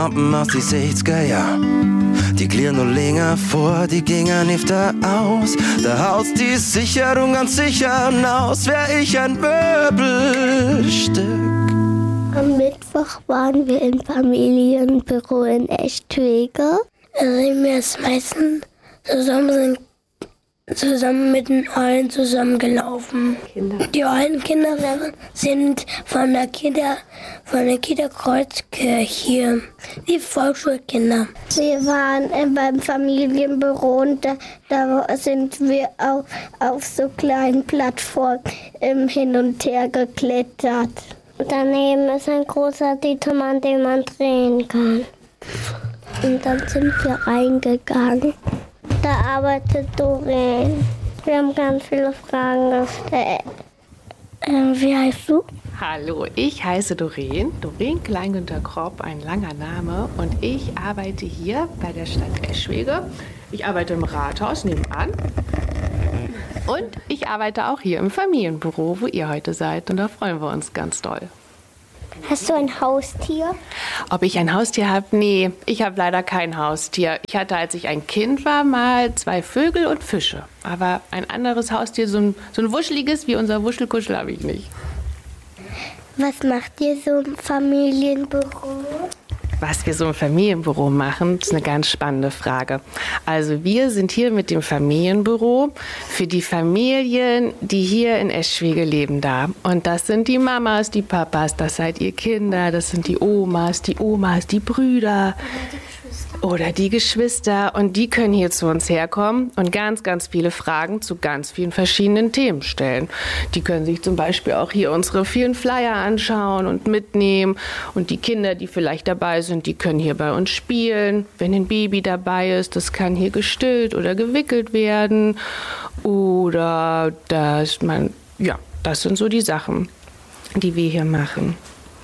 Aus die 60er Jahren, die glieren noch länger vor, die gingen nicht da aus. Der Haus, die Sicherung ganz sicher aus, wär ich ein Möbelstück. Am Mittwoch waren wir im Familienbüro in Echtwege. Da sind wir das meistens zusammen mit den Eulen zusammengelaufen. Die Eulenkinder sind von der Kita Kreuzkirche, die Volksschulkinder. Wir waren beim Familienbüro und da sind wir auf so kleinen Plattformen hin und her geklettert. Daneben ist ein großer Dietermann, den man drehen kann. Und dann sind wir reingegangen. Da arbeitet Doreen. Wir haben ganz viele Fragen gestellt. Wie heißt du? Hallo, ich heiße Doreen Kleingünter Kropp, ein langer Name. Und ich arbeite hier bei der Stadt Eschwege. Ich arbeite im Rathaus nebenan. Und ich arbeite auch hier im Familienbüro, wo ihr heute seid. Und da freuen wir uns ganz doll. Hast du ein Haustier? Ob ich ein Haustier habe? Nee, ich habe leider kein Haustier. Ich hatte, als ich ein Kind war, mal 2 Vögel und Fische. Aber ein anderes Haustier, so ein wuscheliges wie unser Wuschelkuschel, habe ich nicht. Was macht ihr so im Familienbüro? Was wir so im Familienbüro machen, ist eine ganz spannende Frage. Also wir sind hier mit dem Familienbüro für die Familien, die hier in Eschwege leben da. Und das sind die Mamas, die Papas, das seid ihr Kinder, das sind die Omas, die Brüder. Oder die Geschwister, und die können hier zu uns herkommen und ganz, ganz viele Fragen zu ganz vielen verschiedenen Themen stellen. Die können sich zum Beispiel auch hier unsere vielen Flyer anschauen und mitnehmen, und die Kinder, die vielleicht dabei sind, die können hier bei uns spielen. Wenn ein Baby dabei ist, das kann hier gestillt oder gewickelt werden, oder das sind so die Sachen, die wir hier machen.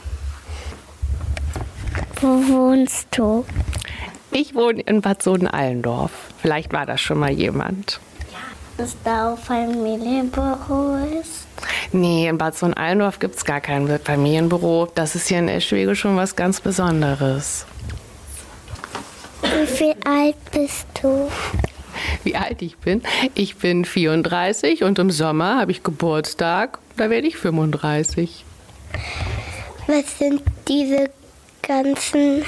Wo wohnst du? Ich wohne in Bad Sohn-Allendorf. Vielleicht war das schon mal jemand. Ja, dass da auch Familienbüro ist? Nee, in Bad Sohn-Allendorf gibt es gar kein Familienbüro. Das ist hier in Eschwege schon was ganz Besonderes. Wie viel alt bist du? Wie alt ich bin? Ich bin 34 und im Sommer habe ich Geburtstag. Da werde ich 35. Was sind diese ganzen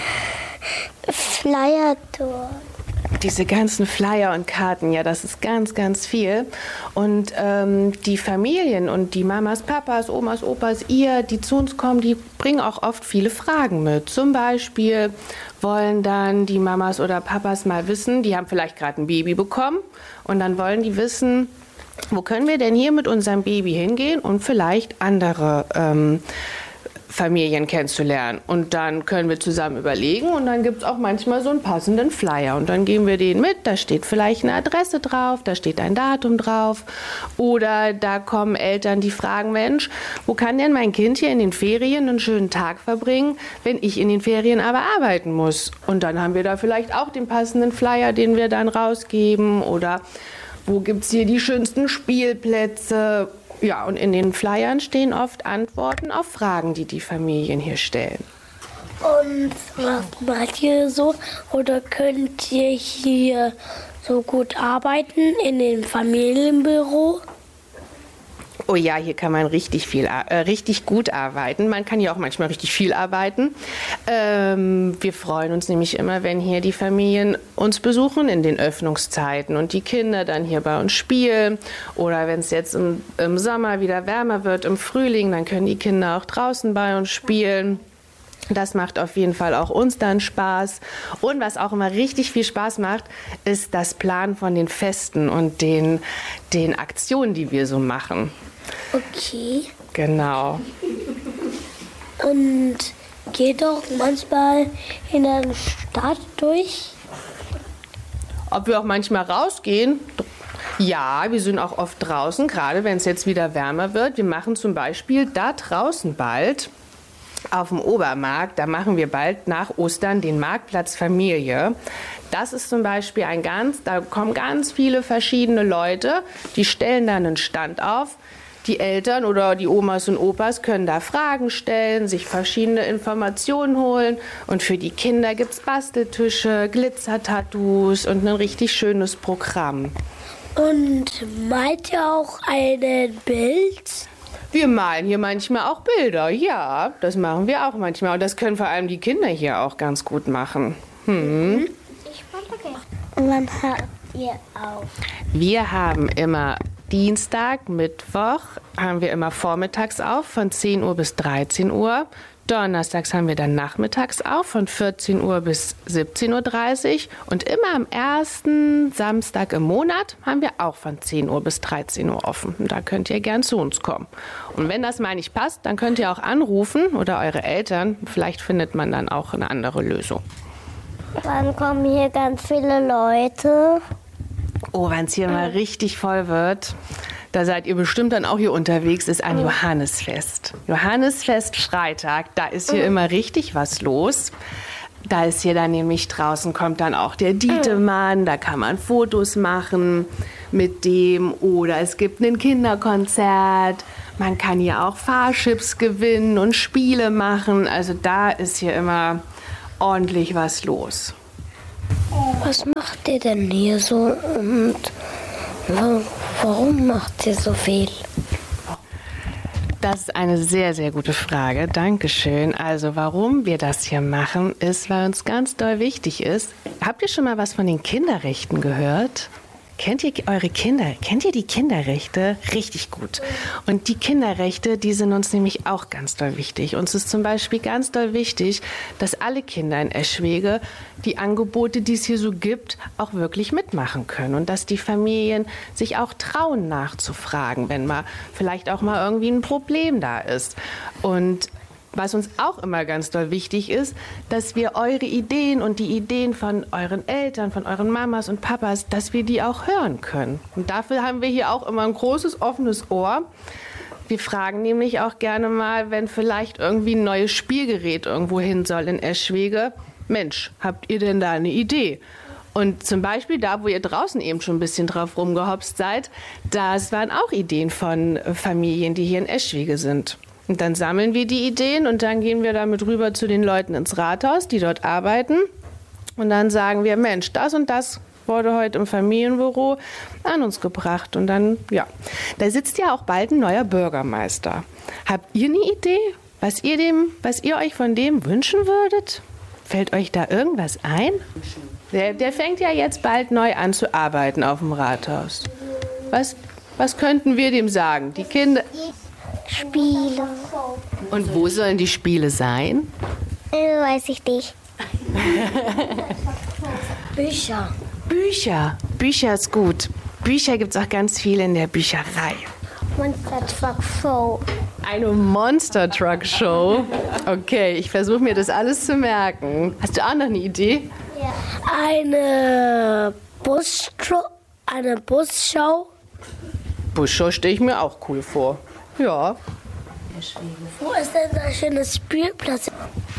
Flyer dort? Diese ganzen Flyer und Karten, ja, das ist ganz, ganz viel. Und die Familien und die Mamas, Papas, Omas, Opas, die zu uns kommen, die bringen auch oft viele Fragen mit. Zum Beispiel wollen dann die Mamas oder Papas mal wissen, die haben vielleicht gerade ein Baby bekommen, und dann wollen die wissen, wo können wir denn hier mit unserem Baby hingehen und vielleicht andere Familien kennenzulernen. Und dann können wir zusammen überlegen, und dann gibt es auch manchmal so einen passenden Flyer. Und dann geben wir den mit, da steht vielleicht eine Adresse drauf, da steht ein Datum drauf. Oder da kommen Eltern, die fragen, Mensch, wo kann denn mein Kind hier in den Ferien einen schönen Tag verbringen, wenn ich in den Ferien aber arbeiten muss? Und dann haben wir da vielleicht auch den passenden Flyer, den wir dann rausgeben. Oder wo gibt es hier die schönsten Spielplätze? Ja, und in den Flyern stehen oft Antworten auf Fragen, die die Familien hier stellen. Und was macht ihr so? Oder könnt ihr hier so gut arbeiten in dem Familienbüro? Oh ja, hier kann man richtig gut arbeiten. Man kann ja auch manchmal richtig viel arbeiten. Wir freuen uns nämlich immer, wenn hier die Familien uns besuchen in den Öffnungszeiten und die Kinder dann hier bei uns spielen. Oder wenn es jetzt im Sommer wieder wärmer wird, im Frühling, dann können die Kinder auch draußen bei uns spielen. Das macht auf jeden Fall auch uns dann Spaß. Und was auch immer richtig viel Spaß macht, ist das Planen von den Festen und den Aktionen, die wir so machen. Okay. Genau. Und geht doch manchmal in der Stadt durch? Ob wir auch manchmal rausgehen? Ja, wir sind auch oft draußen, gerade wenn es jetzt wieder wärmer wird. Wir machen zum Beispiel da draußen bald auf dem Obermarkt, da machen wir bald nach Ostern den Marktplatz Familie. Das ist zum Beispiel da kommen ganz viele verschiedene Leute, die stellen dann einen Stand auf. Die Eltern oder die Omas und Opas können da Fragen stellen, sich verschiedene Informationen holen. Und für die Kinder gibt es Basteltische, Glitzertattoos und ein richtig schönes Programm. Und malt ihr auch ein Bild? Wir malen hier manchmal auch Bilder, ja, das machen wir auch manchmal. Und das können vor allem die Kinder hier auch ganz gut machen. Und wann habt ihr auf? Wir haben immer Dienstag, Mittwoch, haben wir immer vormittags auf von 10 Uhr bis 13 Uhr. Donnerstags haben wir dann nachmittags auf von 14 Uhr bis 17:30 Uhr. Und immer am ersten Samstag im Monat haben wir auch von 10 Uhr bis 13 Uhr offen. Und da könnt ihr gern zu uns kommen. Und wenn das mal nicht passt, dann könnt ihr auch anrufen oder eure Eltern. Vielleicht findet man dann auch eine andere Lösung. Wann kommen hier ganz viele Leute? Oh, wenn es hier mal richtig voll wird, da seid ihr bestimmt dann auch hier unterwegs, ist ein Johannisfest. Johannisfest Freitag, da ist hier immer richtig was los. Da ist hier dann nämlich draußen, kommt dann auch der Dietemann, da kann man Fotos machen mit dem oder es gibt ein Kinderkonzert. Man kann hier auch Fahrchips gewinnen und Spiele machen. Also da ist hier immer ordentlich was los. Was macht ihr denn hier so und warum macht ihr so viel? Das ist eine sehr, sehr gute Frage. Dankeschön. Also warum wir das hier machen, ist, weil uns ganz doll wichtig ist. Habt ihr schon mal was von den Kinderrechten gehört? Kennt ihr eure Kinder? Kennt ihr die Kinderrechte? Richtig gut. Und die Kinderrechte, die sind uns nämlich auch ganz doll wichtig. Uns ist zum Beispiel ganz doll wichtig, dass alle Kinder in Eschwege die Angebote, die es hier so gibt, auch wirklich mitmachen können. Und dass die Familien sich auch trauen, nachzufragen, wenn mal vielleicht auch mal irgendwie ein Problem da ist. Und was uns auch immer ganz doll wichtig ist, dass wir eure Ideen und die Ideen von euren Eltern, von euren Mamas und Papas, dass wir die auch hören können. Und dafür haben wir hier auch immer ein großes offenes Ohr. Wir fragen nämlich auch gerne mal, wenn vielleicht irgendwie ein neues Spielgerät irgendwo hin soll in Eschwege. Mensch, habt ihr denn da eine Idee? Und zum Beispiel da, wo ihr draußen eben schon ein bisschen drauf rumgehopst seid, das waren auch Ideen von Familien, die hier in Eschwege sind. Und dann sammeln wir die Ideen und dann gehen wir damit rüber zu den Leuten ins Rathaus, die dort arbeiten. Und dann sagen wir, Mensch, das und das wurde heute im Familienbüro an uns gebracht. Und dann, ja, da sitzt ja auch bald ein neuer Bürgermeister. Habt ihr eine Idee, was ihr euch von dem wünschen würdet? Fällt euch da irgendwas ein? Der fängt ja jetzt bald neu an zu arbeiten auf dem Rathaus. Was könnten wir dem sagen? Die Kinder... Spiele. Und wo sollen die Spiele sein? Weiß ich nicht. Bücher. Bücher ist gut. Bücher gibt es auch ganz viele in der Bücherei. Monster Truck Show. Eine Monster Truck Show? Okay, ich versuche mir das alles zu merken. Hast du auch noch eine Idee? Ja. Eine Busshow. Busshow stelle ich mir auch cool vor. Ja. Wo ist denn ein schönes Spielplatz?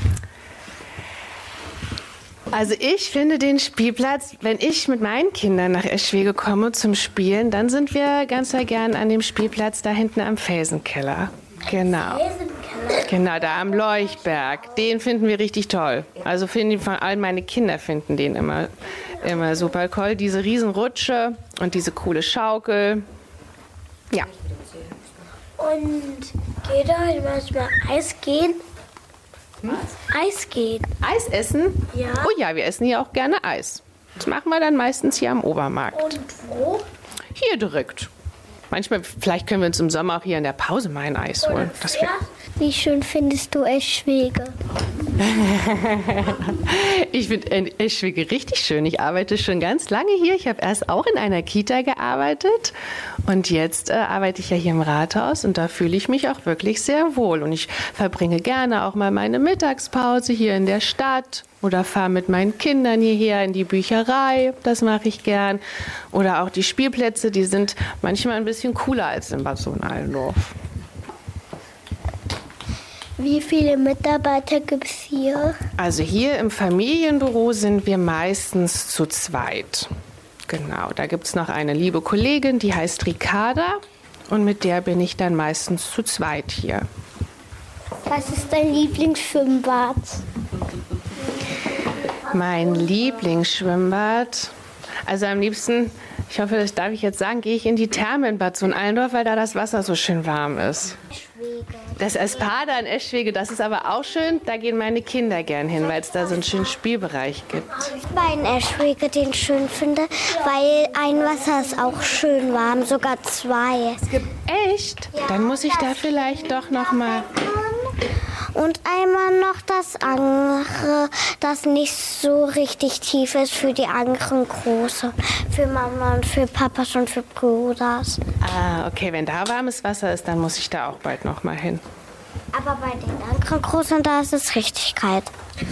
Also ich finde den Spielplatz, wenn ich mit meinen Kindern nach Eschwege komme zum Spielen, dann sind wir ganz sehr gern an dem Spielplatz da hinten am Felsenkeller. Genau. Genau, da am Leuchtberg. Den finden wir richtig toll. Also vor allem meine Kinder finden den immer super toll. Diese Riesenrutsche und diese coole Schaukel. Ja. Und geht da manchmal Eis gehen? Eis gehen. Eis essen? Ja. Oh ja, wir essen hier auch gerne Eis. Das machen wir dann meistens hier am Obermarkt. Und wo? Hier direkt. Manchmal, vielleicht können wir uns im Sommer auch hier in der Pause mal ein Eis holen. Wie schön findest du Eschwege? Ich finde Eschwege richtig schön. Ich arbeite schon ganz lange hier. Ich habe erst auch in einer Kita gearbeitet und jetzt arbeite ich ja hier im Rathaus und da fühle ich mich auch wirklich sehr wohl. Und ich verbringe gerne auch mal meine Mittagspause hier in der Stadt oder fahre mit meinen Kindern hierher in die Bücherei. Das mache ich gern. Oder auch die Spielplätze, die sind manchmal ein bisschen cooler als in Bad Sohn-Allendorf. Wie viele Mitarbeiter gibt es hier? Also hier im Familienbüro sind wir meistens zu zweit. Genau, da gibt es noch eine liebe Kollegin, die heißt Ricarda. Und mit der bin ich dann meistens zu zweit hier. Was ist dein Lieblingsschwimmbad? Mein Lieblingsschwimmbad, also am liebsten, ich hoffe, das darf ich jetzt sagen, gehe ich in die Therme in Bad Sohn-Allendorf, weil da das Wasser so schön warm ist. Das Espada in Eschwege, das ist aber auch schön, da gehen meine Kinder gern hin, weil es da so einen schönen Spielbereich gibt. Weil in Eschwege den schön finde, weil ein Wasser ist auch schön warm, sogar 2. Echt? Dann muss ich da vielleicht doch noch mal... Und einmal noch das andere, das nicht so richtig tief ist für die anderen große. Für Mama und für Papas und für Bruders. Ah, okay, wenn da warmes Wasser ist, dann muss ich da auch bald noch mal hin. Aber bei den anderen großen, da ist es richtig kalt.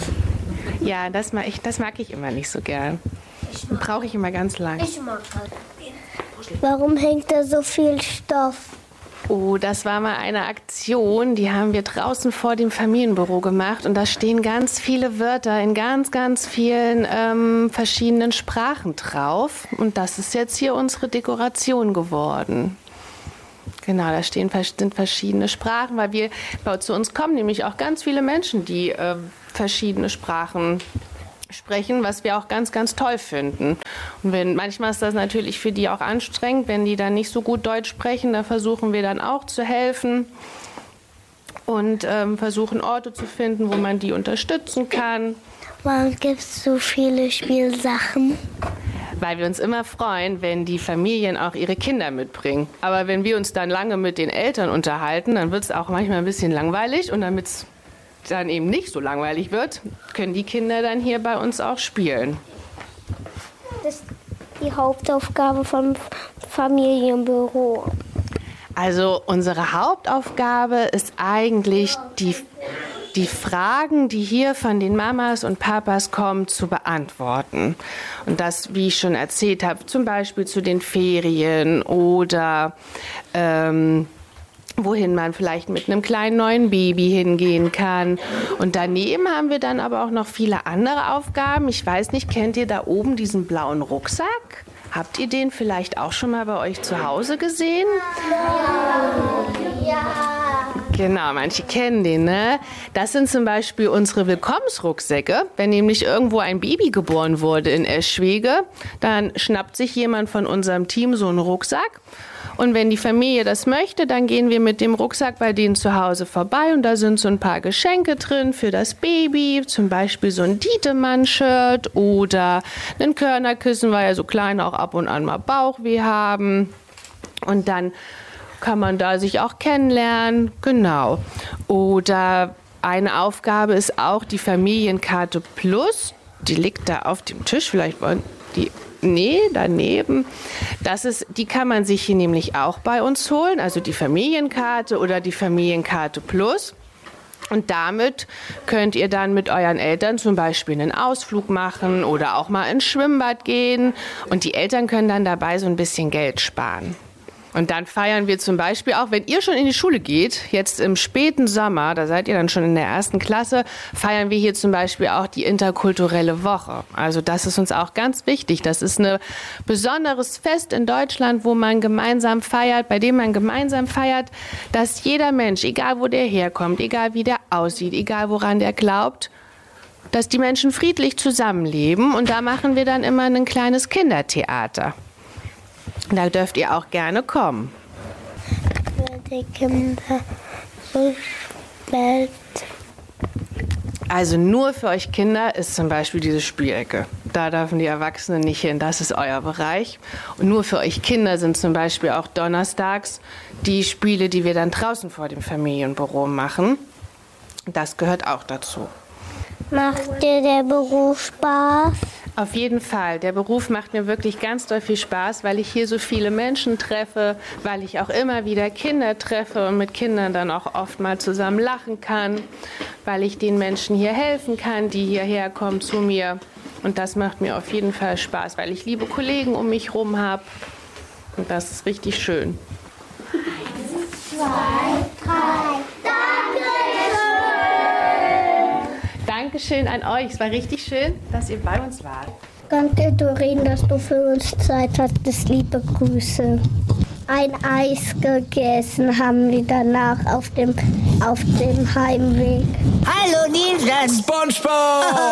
Ja, das mag ich immer nicht so gern. Brauche ich immer ganz lang. Ich mag das. Warum hängt da so viel Stoff? Oh, das war mal eine Aktion, die haben wir draußen vor dem Familienbüro gemacht und da stehen ganz viele Wörter in ganz, ganz vielen verschiedenen Sprachen drauf und das ist jetzt hier unsere Dekoration geworden. Genau, da sind verschiedene Sprachen, weil zu uns kommen nämlich auch ganz viele Menschen, die verschiedene Sprachen sprechen, was wir auch ganz, ganz toll finden. Und manchmal ist das natürlich für die auch anstrengend, wenn die dann nicht so gut Deutsch sprechen, da versuchen wir dann auch zu helfen und versuchen Orte zu finden, wo man die unterstützen kann. Warum gibt es so viele Spielsachen? Weil wir uns immer freuen, wenn die Familien auch ihre Kinder mitbringen. Aber wenn wir uns dann lange mit den Eltern unterhalten, dann wird es auch manchmal ein bisschen langweilig und damit es dann eben nicht so langweilig wird, können die Kinder dann hier bei uns auch spielen. Das ist die Hauptaufgabe vom Familienbüro. Also unsere Hauptaufgabe ist eigentlich die Fragen, die hier von den Mamas und Papas kommen, zu beantworten. Und das, wie ich schon erzählt habe, zum Beispiel zu den Ferien oder wohin man vielleicht mit einem kleinen neuen Baby hingehen kann. Und daneben haben wir dann aber auch noch viele andere Aufgaben. Ich weiß nicht, kennt ihr da oben diesen blauen Rucksack? Habt ihr den vielleicht auch schon mal bei euch zu Hause gesehen? Ja. Genau, manche kennen den, ne? Das sind zum Beispiel unsere Willkommensrucksäcke. Wenn nämlich irgendwo ein Baby geboren wurde in Eschwege, dann schnappt sich jemand von unserem Team so einen Rucksack. Und wenn die Familie das möchte, dann gehen wir mit dem Rucksack bei denen zu Hause vorbei und da sind so ein paar Geschenke drin für das Baby, zum Beispiel so ein Dietemann-Shirt oder ein Körnerkissen, weil ja so Kleine auch ab und an mal Bauchweh haben. Und dann kann man da sich auch kennenlernen, genau. Oder eine Aufgabe ist auch die Familienkarte Plus, die liegt da auf dem Tisch, vielleicht wollen die... Nee, daneben. Die kann man sich hier nämlich auch bei uns holen, also die Familienkarte oder die Familienkarte Plus. Und damit könnt ihr dann mit euren Eltern zum Beispiel einen Ausflug machen oder auch mal ins Schwimmbad gehen. Und die Eltern können dann dabei so ein bisschen Geld sparen. Und dann feiern wir zum Beispiel auch, wenn ihr schon in die Schule geht, jetzt im späten Sommer, da seid ihr dann schon in der 1. Klasse, feiern wir hier zum Beispiel auch die interkulturelle Woche. Also das ist uns auch ganz wichtig. Das ist ein besonderes Fest in Deutschland, wo man gemeinsam feiert, bei dem man gemeinsam feiert, dass jeder Mensch, egal wo der herkommt, egal wie der aussieht, egal woran der glaubt, dass die Menschen friedlich zusammenleben. Und da machen wir dann immer ein kleines Kindertheater. Da dürft ihr auch gerne kommen. Für die Kinder so spät. Also nur für euch Kinder ist zum Beispiel diese Spielecke. Da dürfen die Erwachsenen nicht hin, das ist euer Bereich. Und nur für euch Kinder sind zum Beispiel auch donnerstags die Spiele, die wir dann draußen vor dem Familienbüro machen. Das gehört auch dazu. Macht dir der Beruf Spaß? Auf jeden Fall. Der Beruf macht mir wirklich ganz doll viel Spaß, weil ich hier so viele Menschen treffe, weil ich auch immer wieder Kinder treffe und mit Kindern dann auch oft mal zusammen lachen kann, weil ich den Menschen hier helfen kann, die hierher kommen zu mir. Und das macht mir auf jeden Fall Spaß, weil ich liebe Kollegen um mich herum habe. Und das ist richtig schön. 1, 2, 3. Dankeschön an euch. Es war richtig schön, dass ihr bei uns wart. Danke, Doreen, dass du für uns Zeit hattest. Liebe Grüße. ein Eis gegessen, haben wir danach auf dem Heimweg. Hallo Nielsen! SpongeBob!